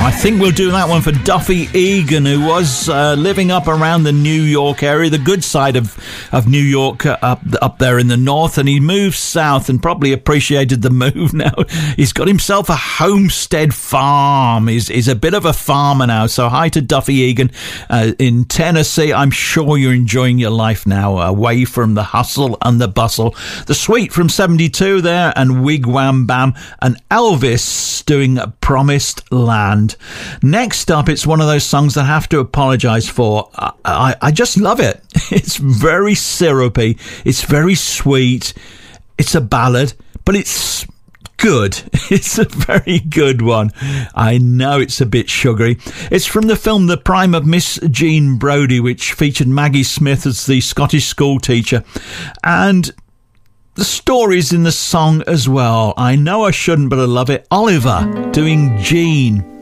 I think we'll do that one for Duffy Egan, who was living up around the New York area, the good side of New York, up there in the north, and he moved south and probably appreciated the move now. He's got himself a homestead farm. He's a bit of a farmer now. So hi to Duffy Egan in Tennessee. I'm sure you're enjoying your life now, away from the hustle and the bustle. The Sweet from 72 there, and Wigwam Bam, and Elvis doing Promised Land. Next up, it's one of those songs that I have to apologise for. I just love it. It's very syrupy. It's very sweet. It's a ballad, but it's good. It's a very good one. I know it's a bit sugary. It's from the film The Prime of Miss Jean Brodie, which featured Maggie Smith as the Scottish school teacher. And the story's in the song as well. I know I shouldn't, but I love it. Oliver doing Jean.